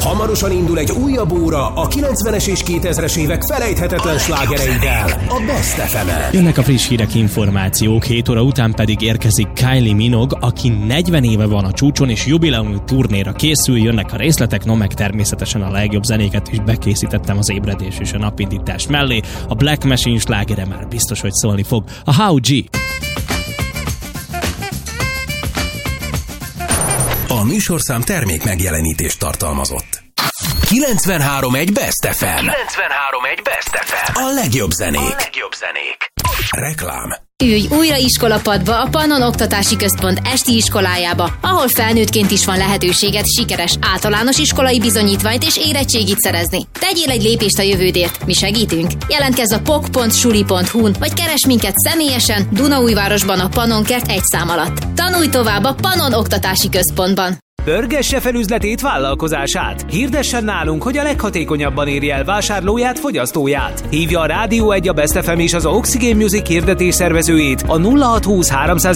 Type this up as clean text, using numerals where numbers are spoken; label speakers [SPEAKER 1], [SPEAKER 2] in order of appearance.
[SPEAKER 1] Hamarosan indul egy újabb óra a 90-es és 2000-es évek felejthetetlen slágereivel, a Best FM-en.
[SPEAKER 2] Jönnek a friss hírek, információk, 7 óra után pedig érkezik Kylie Minogue, aki 40 éve van a csúcson és jubileumi turnéra készül, jönnek a részletek, no meg természetesen a legjobb zenéket is bekészítettem az ébredés és a napindítás mellé. A Black Machine slágere már biztos, hogy szólni fog. A How G.
[SPEAKER 1] A műsorszám termék megjelenítést tartalmazott. 93.1 Best FM. 93.1 Best FM. A legjobb zenék. Reklám.
[SPEAKER 3] Ülj újra iskolapadba a Pannon Oktatási Központ esti iskolájába, ahol felnőttként is van lehetőséged sikeres általános iskolai bizonyítványt és érettségit szerezni. Tegyél egy lépést a jövődért, mi segítünk. Jelentkezz a pok.suli.hu-n, vagy keresd minket személyesen Dunaújvárosban a Pannon Kert 1 szám alatt. Tanulj tovább a Pannon Oktatási Központban.
[SPEAKER 4] Pörgesse fel üzletét, vállalkozását. Hirdessen nálunk, hogy a leghatékonyabban érje el vásárlóját, fogyasztóját. Hívja a Rádió 1, a Best FM és az Oxygen Music hirdetés szervezőjét a 0620 300